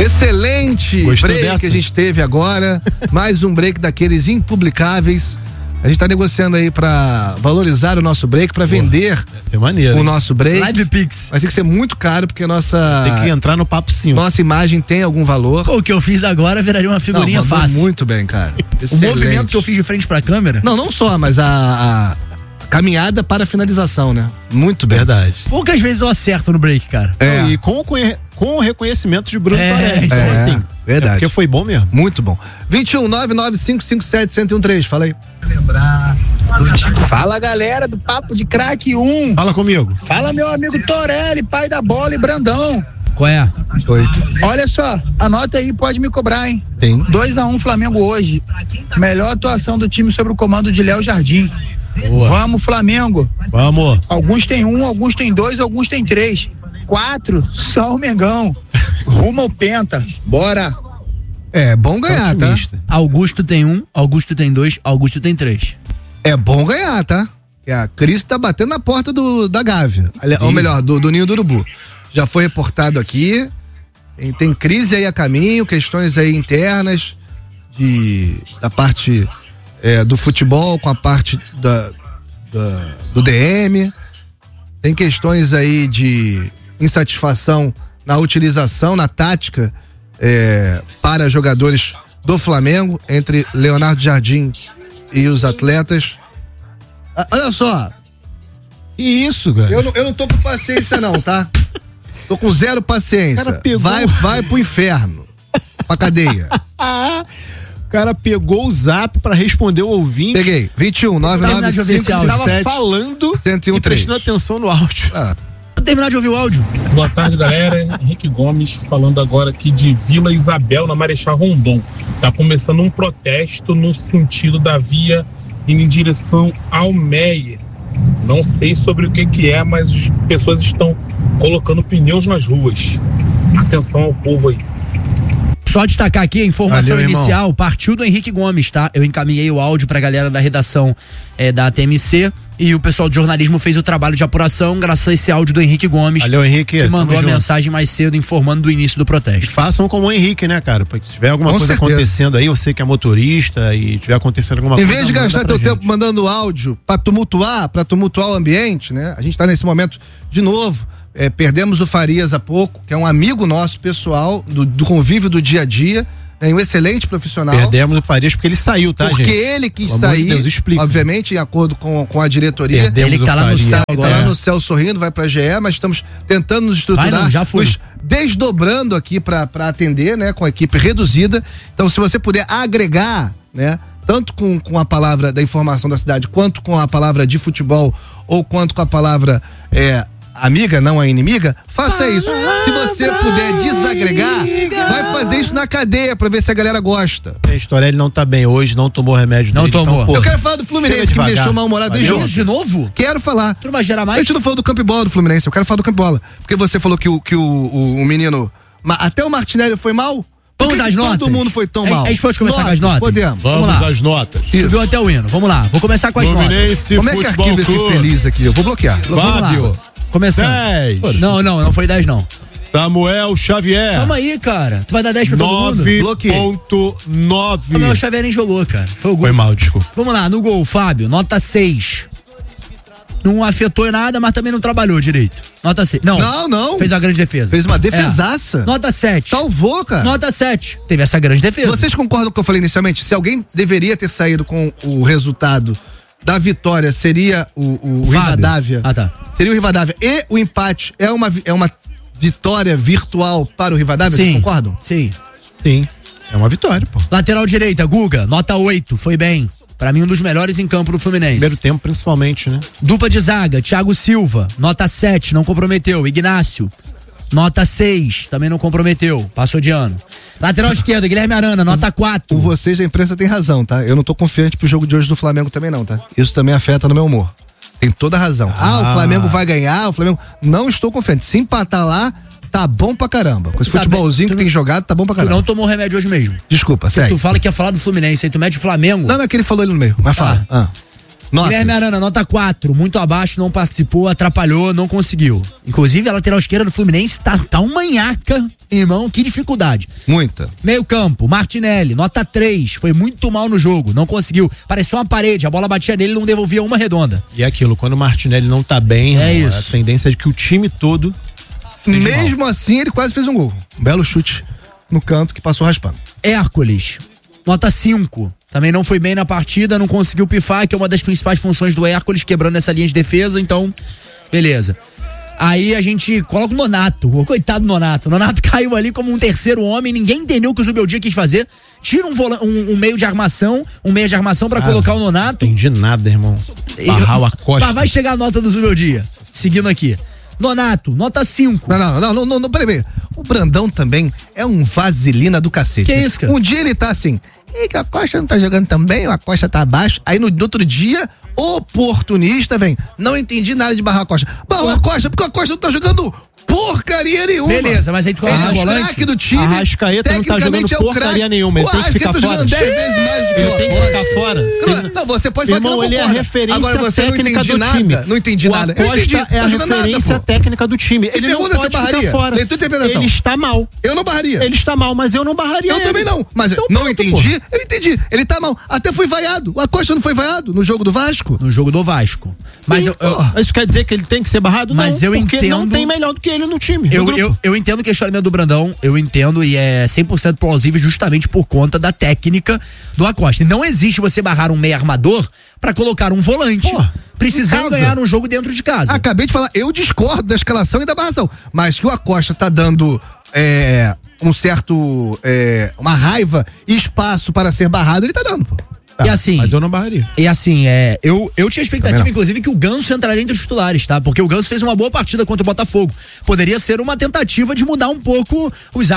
Excelente Gostou break dessa? que a gente teve agora. Mais um break daqueles impublicáveis. A gente tá negociando aí pra valorizar o nosso break, pra vender Vai ser maneiro. o nosso break. Live Pix. Vai ter que ser muito caro, porque a nossa... Tem que entrar no papo 5. Nossa imagem tem algum valor. Pô, o que eu fiz agora viraria uma figurinha mandou fácil. muito bem, cara. O Excelente. movimento que eu fiz de frente pra câmera. Não só, mas a caminhada para a finalização, né? Muito bem. Verdade. Poucas vezes eu acerto no break, cara. É. E com o reconhecimento de Bruno É, Torelli. isso Então, é, assim, verdade. porque foi bom mesmo. Muito bom. 21-99557-1013, fala aí. Fala, galera do Papo de Craque 1. Fala comigo. Fala, meu amigo Torelli, pai da bola e Brandão. Qual é? Oi. Olha só, anota aí, pode me cobrar, hein? Tem. 2-1 Flamengo hoje. Melhor atuação do time sob o comando de Léo Jardim. Boa. Vamos, Flamengo. Vamos. Alguns tem 1, alguns tem 2, alguns tem 3. 4, só o Mengão. Rumo ao Penta. Bora. É bom ganhar, tá? Otimista. Augusto tem 1, Augusto tem 2, Augusto tem 3. É bom ganhar, tá? E a Cris tá batendo na porta da Gávea. Ou melhor, do Ninho do Urubu. Já foi reportado aqui. Tem crise aí a caminho, questões aí internas da parte do futebol com a parte do DM. Tem questões aí de insatisfação na utilização, na tática para jogadores do Flamengo, entre Leonardo Jardim e os atletas. Olha só, E isso, cara. eu não tô com paciência não, tá? Tô com zero paciência. Cara, pegou- Vai pro inferno, pra cadeia. O cara pegou o zap pra responder o ouvinte. Peguei, 21 Terminar de ouvir esse áudio. Tava 99557 falando 1013. e prestando atenção no áudio. Vou terminar de ouvir o áudio. Boa tarde, galera. Henrique Gomes falando agora aqui de Vila Isabel, na Marechal Rondon. Tá começando um protesto no sentido da via indo em direção ao Meier. Não sei sobre o que é, mas as pessoas estão colocando pneus nas ruas. Atenção ao povo aí. Só destacar aqui a informação Valeu, inicial, partiu do Henrique Gomes, tá? Eu encaminhei o áudio pra galera da redação da TMC e o pessoal do jornalismo fez o trabalho de apuração graças a esse áudio do Henrique Gomes, Valeu, Henrique. que mandou Tamo a junto. mensagem mais cedo informando do início do protesto. Façam como o Henrique, né, cara? Porque se tiver alguma Com coisa certeza. acontecendo aí, você que é motorista e tiver acontecendo alguma Em coisa. vez de manda gastar pra teu gente. tempo mandando áudio pra tumultuar o ambiente, né? A gente tá nesse momento de novo. Perdemos o Farias há pouco, que é um amigo nosso pessoal, do convívio do dia a dia, né? Um excelente profissional. Perdemos o Farias porque ele saiu, tá, Porque gente? ele quis Pelo amor de sair, Deus, explica. obviamente, em acordo com a diretoria. Perdemos Ele que o tá lá no Farias. céu Ele tá agora. lá no céu sorrindo, vai pra GE, mas estamos tentando nos estruturar, Vai não, já foi. nos desdobrando aqui pra atender, né, com a equipe reduzida. Então, se você puder agregar, né, tanto com a palavra da informação da cidade, quanto com a palavra de futebol, ou quanto com a palavra amiga, não a inimiga, faça isso. Se você puder desagregar, vai fazer isso na cadeia pra ver se a galera gosta. A história, ele não tá bem hoje, não tomou remédio Não dele, tomou. Então, pô, Eu quero falar do Fluminense, chega que me devagar. deixou mal-humorado desde Valeu. ontem. De novo? Quero falar. Tu não vai gerar A mais? gente não falou do campo e bola do Fluminense, eu quero falar do campo e bola. Porque você falou que o menino. Até o Martinelli foi mal? Por Vamos que às que notas? todo mundo foi tão mal. A gente pode começar com as notas? Podemos. Vamos lá. às notas. Subiu até o hino. Vamos lá. Vou começar com as notas. Fluminense Como é que Futebol arquiva esse Clube. infeliz aqui? Eu vou bloquear. Vamos lá. Fábio. Começando. 10. Não foi 10 não. Samuel Xavier. Calma aí, cara. Tu vai dar 10 pra todo mundo? 9.9. Samuel Xavier nem jogou, cara. Foi o gol. Foi mal, desculpa. Vamos lá, no gol, Fábio, nota 6. Não afetou em nada, mas também não trabalhou direito. Nota 6. Não. Fez uma grande defesa. Fez uma defesaça. Nota 7. Salvou, cara. Nota 7. Teve essa grande defesa. Vocês concordam com o que eu falei inicialmente? Se alguém deveria ter saído com o resultado da vitória, seria o Fábio. Rivadavia. Ah, tá. Seria o Rivadavia. E o empate é uma vitória virtual para o Rivadavia? Vocês Sim. concordam? Sim. Sim. É uma vitória, pô. Lateral direita, Guga, nota 8. Foi bem. Pra mim, um dos melhores em campo do Fluminense. Primeiro tempo, principalmente, né? Dupla de zaga, Thiago Silva, nota 7, não comprometeu. Ignácio, nota 6, também não comprometeu. Passou de ano. Lateral esquerda, Guilherme Arana, nota 4. Vocês da imprensa têm razão, tá? Eu não tô confiante pro jogo de hoje do Flamengo também não, tá? Isso também afeta no meu humor. Tem toda a razão. O Flamengo vai ganhar, o Flamengo... Não estou confiante. Se empatar lá, tá bom pra caramba. Com esse Tá futebolzinho bem. que tem jogado, tá bom pra Tu caramba. não tomou remédio hoje mesmo. Desculpa, segue. Tu fala que ia falar do Fluminense, aí tu mete o Flamengo. Não, é que ele falou ali no meio, mas fala. Nota. Guilherme Arana, nota 4, muito abaixo, não participou, atrapalhou, não conseguiu. Inclusive, a lateral esquerda do Fluminense tá um manhaca, irmão, que dificuldade. Muita. Meio campo, Martinelli, nota 3, foi muito mal no jogo, não conseguiu. Pareceu uma parede, a bola batia nele e não devolvia uma redonda. E é aquilo, quando o Martinelli não tá bem, isso. A tendência é de que o time todo... Mesmo assim, ele quase fez um gol. Um belo chute no canto que passou raspando. Hércules, nota 5. Também não foi bem na partida, não conseguiu pifar, que é uma das principais funções do Hércules, quebrando essa linha de defesa, então, beleza. Aí a gente coloca o Nonato, o coitado do Nonato. O Nonato caiu ali como um terceiro homem, ninguém entendeu o que o Zubeldia quis fazer. Tira um meio de armação, pra colocar o Nonato. Não entendi nada, irmão. Barral a costa. Mas vai chegar a nota do Zubeldia, seguindo aqui. Nonato, nota 5. Não, peraí. O Brandão também é um vaselina do cacete. Que isso, cara? Um dia ele tá assim, que a Costa não tá jogando tão bem, a Costa tá abaixo. Aí no outro dia, oportunista, vem. Não entendi nada de barrar a Costa. Barrou a Costa, porque a Costa não tá jogando porcaria nenhuma. Beleza, mas aí tu coloca o volante. Craque do time. A Arrascaeta não tá jogando porcaria nenhuma. Ele tem que ficar fora. 10 vezes mais do que ele tem que ficar fora. Não, você pode falar que não ele é a referência agora você técnica do nada, time. Não entendi nada. O Costa é a referência técnica do time. Ele não pode ficar fora. Ele está mal. Eu não barraria. Ele está mal, mas eu não barraria. Eu também não. Mas então, não entendi. Eu entendi. Ele tá mal. Até foi vaiado. O Acosta não foi vaiado no jogo do Vasco? No jogo do Vasco. Mas isso quer dizer que ele tem que ser barrado? Mas não, eu porque entendo. Não tem melhor do que ele no time. Eu entendo o questionamento do Brandão, eu entendo e é 100% plausível justamente por conta da técnica do Acosta. Não existe você barrar um meio armador pra colocar um volante, precisando ganhar um jogo dentro de casa. Acabei de falar, eu discordo da escalação e da barração, mas que o Acosta tá dando um certo, uma raiva e espaço para ser barrado, ele tá dando, pô. E assim, mas eu não barraria. E assim, eu tinha expectativa, inclusive, que o Ganso entraria entre os titulares, tá? Porque o Ganso fez uma boa partida contra o Botafogo. Poderia ser uma tentativa de mudar um pouco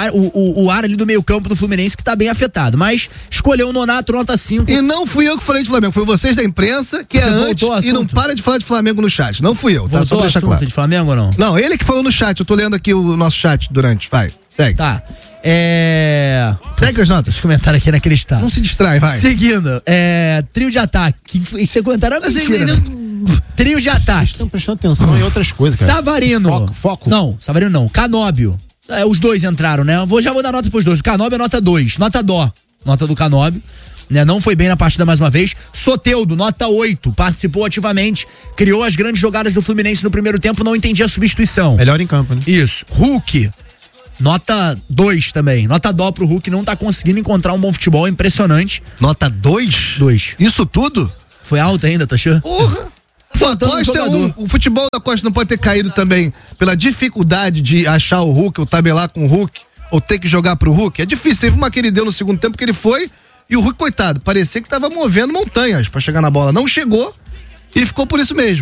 o ar ali do meio campo do Fluminense, que tá bem afetado. Mas escolheu o Nonato, nota 5. E não fui eu que falei de Flamengo, foi vocês da imprensa, que antes, e não para de falar de Flamengo no chat. Não fui eu, tá? Só pra deixar claro. De Flamengo ou não? Não, ele que falou no chat, eu tô lendo aqui o nosso chat durante, vai, segue. Tá. Segue as notas. Esse comentário aqui naquele estado. Não se distrai, vai. Seguindo, trio de ataque. Esse comentário é mentira. Trio de ataque. Estão prestando atenção em outras coisas, cara. Savarino. Foco. Não, Savarino não. Canóbio. Os dois entraram, né? Já vou dar nota pros dois. O Canóbio é nota 2. Nota dó. Nota do Canóbio. Né? Não foi bem na partida mais uma vez. Soteldo, nota 8. Participou ativamente. Criou as grandes jogadas do Fluminense no primeiro tempo. Não entendi a substituição. Melhor em campo, né? Isso. Hulk. Nota 2 também. Nota dó pro Hulk, não tá conseguindo encontrar um bom futebol, impressionante. Nota 2? 2. Isso tudo? Foi alto ainda, tá achando? Porra! O futebol da Costa não pode ter caído também pela dificuldade de achar o Hulk, ou tabelar com o Hulk, ou ter que jogar pro Hulk. É difícil. Teve uma que ele deu no segundo tempo que ele foi, e o Hulk, coitado, parecia que tava movendo montanhas pra chegar na bola. Não chegou e ficou por isso mesmo.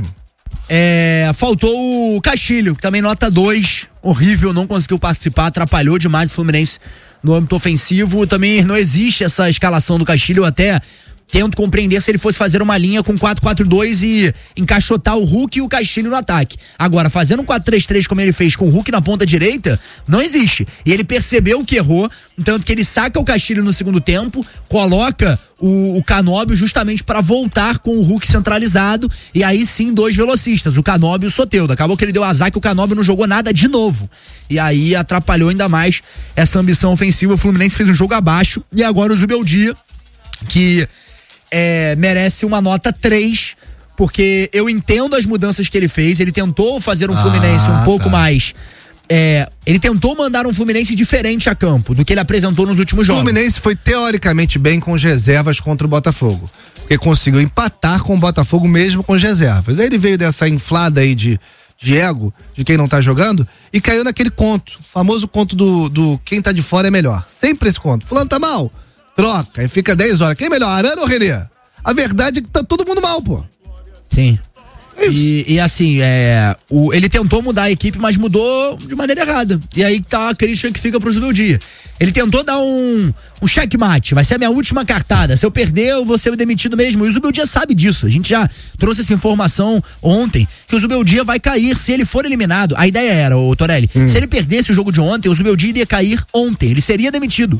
Faltou o Castilho, que também nota 2, horrível, não conseguiu participar, atrapalhou demais o Fluminense no âmbito ofensivo. Também não existe essa escalação do Castilho, eu até tento compreender se ele fosse fazer uma linha com 4-4-2 e encaixotar o Hulk e o Castilho no ataque. Agora, fazendo um 4-3-3 como ele fez com o Hulk na ponta direita, não existe. E ele percebeu que errou, tanto que ele saca o Castilho no segundo tempo, coloca o Canóbio justamente para voltar com o Hulk centralizado, e aí sim 2 velocistas, o Canóbio e o Soteldo. Acabou que ele deu azar que o Canóbio não jogou nada de novo, e aí atrapalhou ainda mais essa ambição ofensiva. O Fluminense fez um jogo abaixo, e agora o Zubeldia, que merece uma nota 3, porque eu entendo as mudanças que ele fez. Ele tentou fazer um Fluminense um pouco mais ele tentou mandar um Fluminense diferente a campo do que ele apresentou nos últimos jogos. O Fluminense foi teoricamente bem com as reservas contra o Botafogo, porque conseguiu empatar com o Botafogo mesmo com as reservas. Aí ele veio dessa inflada aí de ego, de quem não tá jogando, e caiu naquele conto, o famoso conto do quem tá de fora é melhor. Sempre esse conto. Fulano tá mal, troca, e fica 10 horas. Quem é melhor, Arana ou Renê? A verdade é que tá todo mundo mal, pô. Sim. E assim, ele tentou mudar a equipe, mas mudou de maneira errada. E aí tá a crítica que fica pro Zubeldia. Ele tentou dar um checkmate, vai ser a minha última cartada. Se eu perder, eu vou ser demitido mesmo. E o Zubeldia sabe disso. A gente já trouxe essa informação ontem, que o Zubeldia vai cair se ele for eliminado. A ideia era, o Torelli, se ele perdesse o jogo de ontem, o Zubeldia iria cair ontem. Ele seria demitido.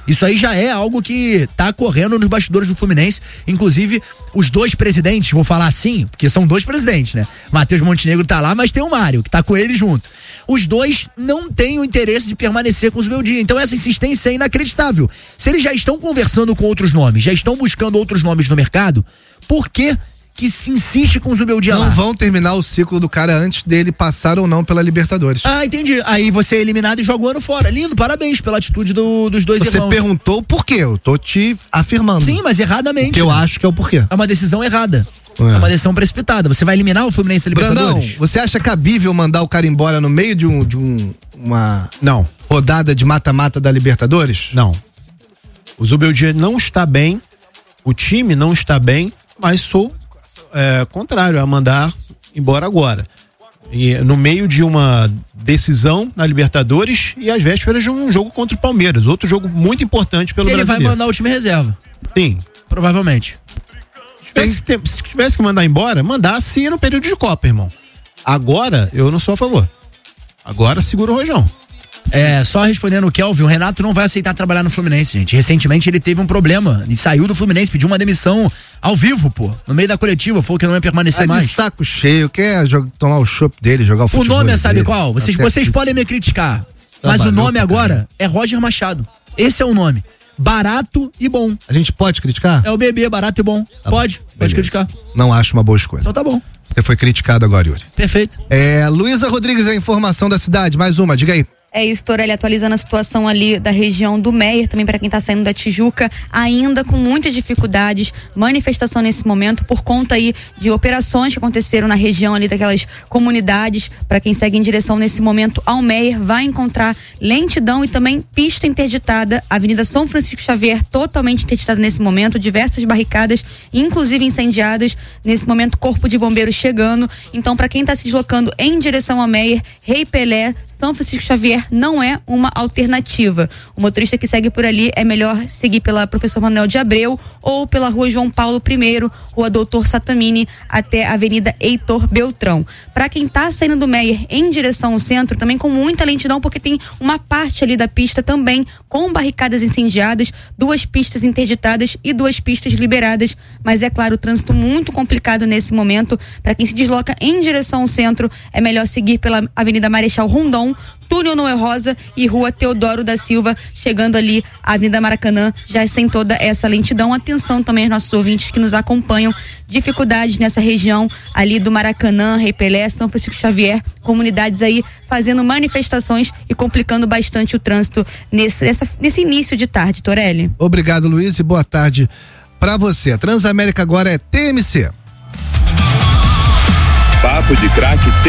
Isso aí já é algo que tá correndo nos bastidores do Fluminense. Inclusive, os dois presidentes, vou falar assim, porque são dois presidentes, né? Matheus Montenegro tá lá, mas tem o Mário, que tá com ele junto. Os dois não têm o interesse de permanecer com o Zubeldia. Então essa insistência é inacreditável. Se eles já estão conversando com outros nomes, já estão buscando outros nomes no mercado, por que se insiste com o Zubeldia lá? Não vão terminar o ciclo do cara antes dele passar ou não pela Libertadores. Ah, entendi. Aí você é eliminado e joga o ano fora. Lindo, parabéns pela atitude dos dois irmãos. Você perguntou por quê? Eu tô te afirmando. Sim, mas erradamente. Que eu acho que é o porquê. É uma decisão errada. É uma decisão precipitada. Você vai eliminar o Fluminense da Libertadores? Brandão, você acha cabível mandar o cara embora no meio de uma não. rodada de mata-mata da Libertadores? Não. O Zubeldia não está bem, o time não está bem, mas sou contrário a mandar embora agora. E no meio de uma decisão na Libertadores e às vésperas de um jogo contra o Palmeiras, outro jogo muito importante pelo Brasil. Ele vai mandar o time reserva. Sim. Provavelmente. Se tivesse que mandar embora, mandasse no período de Copa, irmão. Agora, eu não sou a favor. Agora segura o rojão. Só respondendo o Kelvin, o Renato não vai aceitar trabalhar no Fluminense, gente. Recentemente ele teve um problema e saiu do Fluminense, pediu uma demissão ao vivo, pô. No meio da coletiva, falou que não ia permanecer mais. De saco cheio, quer tomar o chopp dele, jogar o futebol. O nome sabe qual? Vocês podem me criticar, mas o nome agora é Roger Machado. Esse é o nome. Barato e bom. A gente pode criticar? É o bebê, barato e bom. Pode criticar. Não acho uma boa escolha. Então tá bom. Você foi criticado agora, Yuri. Perfeito. Luísa Rodrigues, a informação da cidade. Mais uma, diga aí. É isso, Torelli, atualizando a situação ali da região do Meier, também para quem está saindo da Tijuca, ainda com muitas dificuldades, manifestação nesse momento por conta aí de operações que aconteceram na região ali daquelas comunidades. Para quem segue em direção nesse momento ao Meier, vai encontrar lentidão e também pista interditada, Avenida São Francisco Xavier totalmente interditada nesse momento, diversas barricadas, inclusive incendiadas, nesse momento corpo de bombeiros chegando. Então, para quem está se deslocando em direção ao Meier, Rei Pelé, São Francisco Xavier não é uma alternativa. O motorista que segue por ali é melhor seguir pela Professor Manuel de Abreu ou pela Rua João Paulo I, Rua Doutor Satamini até a Avenida Heitor Beltrão. Para quem tá saindo do Meier em direção ao centro, também com muita lentidão, porque tem uma parte ali da pista também com barricadas incendiadas, 2 pistas interditadas e 2 pistas liberadas, mas é claro, o trânsito muito complicado nesse momento. Para quem se desloca em direção ao centro, é melhor seguir pela Avenida Marechal Rondon, Túnel Noé Rosa e Rua Teodoro da Silva, chegando ali à Avenida Maracanã, já sem toda essa lentidão. Atenção também aos nossos ouvintes que nos acompanham, dificuldades nessa região ali do Maracanã, Rei Pelé, São Francisco Xavier, comunidades aí fazendo manifestações e complicando bastante o trânsito nesse início de tarde, Torelli. Obrigado, Luiz, e boa tarde pra você. A Transamérica agora é TMC. Papo de Craque